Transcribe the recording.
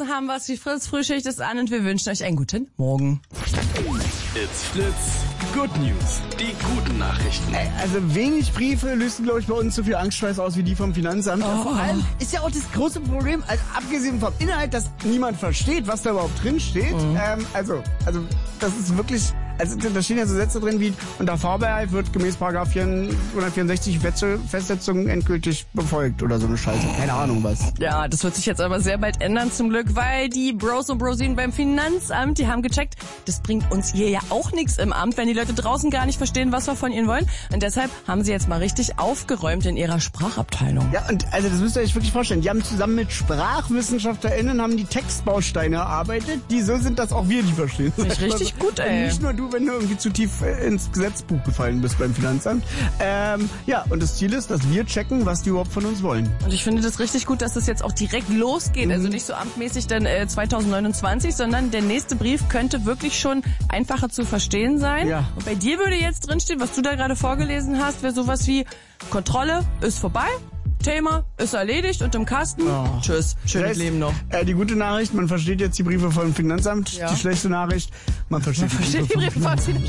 haben wir es. Die Fritz-Frühschicht ist an und wir wünschen euch einen guten Morgen. It's Fritz. Good News. Die guten Nachrichten. Also wenig Briefe lösen, glaube ich, bei uns so viel Angstschweiß aus wie die vom Finanzamt. Vor allem ist ja auch das große Problem, also abgesehen vom Inhalt, dass niemand versteht, was da überhaupt drin steht. Also das ist wirklich... Also da stehen ja so Sätze drin wie, unter Vorbehalt wird gemäß § 464 Festsetzung endgültig befolgt oder so eine Scheiße. Keine Ahnung was. Ja, das wird sich jetzt aber sehr bald ändern zum Glück, weil die Bros und Brosinen beim Finanzamt, die haben gecheckt, das bringt uns hier ja auch nichts im Amt, wenn die Leute draußen gar nicht verstehen, was wir von ihnen wollen. Und deshalb haben sie jetzt mal richtig aufgeräumt in ihrer Sprachabteilung. Ja, und also das müsst ihr euch wirklich vorstellen. Die haben zusammen mit SprachwissenschaftlerInnen haben die Textbausteine erarbeitet, die so sind, dass auch wir die verstehen. Finde ich richtig gut, ey. Und nicht nur du, wenn du irgendwie zu tief ins Gesetzbuch gefallen bist beim Finanzamt. Ja, und das Ziel ist, dass wir checken, was die überhaupt von uns wollen. Und ich finde das richtig gut, dass das jetzt auch direkt losgeht. Also nicht so amtmäßig dann 2029, sondern der nächste Brief könnte wirklich schon einfacher zu verstehen sein. Ja. Und bei dir würde jetzt drinstehen, was du da gerade vorgelesen hast, wäre sowas wie Kontrolle ist vorbei. Thema ist erledigt und im Kasten. Tschüss, schönes Leben noch. Die gute Nachricht, man versteht jetzt die Briefe vom Finanzamt. Ja. Die schlechte Nachricht, man versteht die Briefe vom Finanzamt.